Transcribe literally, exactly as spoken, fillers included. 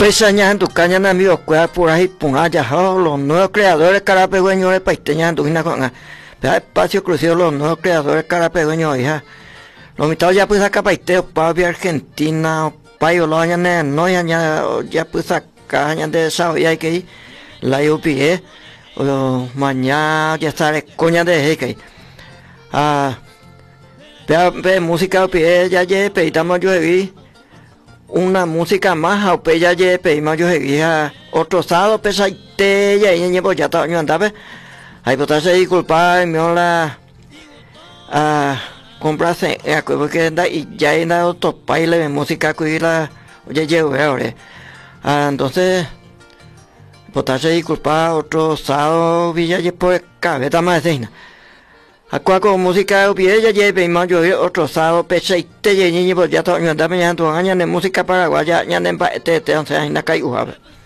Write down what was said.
pesaña en tu caña na mi oscua por ahí punga ya los nuevos creadores carapegüeños de paiteña en tu hina con espacio exclusivo los nuevos creadores carapegüeños hija los mitad ya pues acá paiteo papi Argentina payo lo aña no ya ya pues acá ya de esa ya que la U P E o mañana ya sale coña de que ah ve música U P E ya ya pedimos yo vi una música más o pe ya ya pedimos yo vi otro sábado pesa te ya ya pues ya está yo andaba hay que estarse disculpar me hola ah comprarse porque y ya hay otro baile de música que la oye llevo ahora entonces botarse disculpar otro sábado villa y por cabeza más de acá con música bien ya lleve más yo otro sábado pese y te llene y pues ya todo yo andaba ya tu año de música paraguaya ya en este once en la calle